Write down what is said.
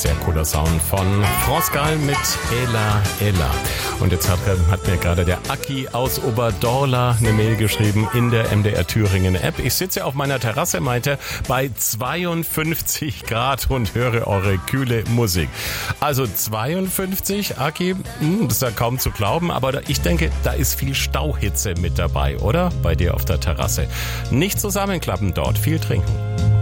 Sehr cooler Sound von France Gall mit Ella Ella. Und jetzt hat mir gerade der Aki aus Oberdorla eine Mail geschrieben in der MDR Thüringen App. Ich sitze auf meiner Terrasse, meinte, bei 52 Grad und höre eure kühle Musik. Also 52, Aki, das ist ja kaum zu glauben, aber ich denke, da ist viel Stauhitze mit dabei, oder? Bei dir auf der Terrasse. Nicht zusammenklappen dort, viel trinken.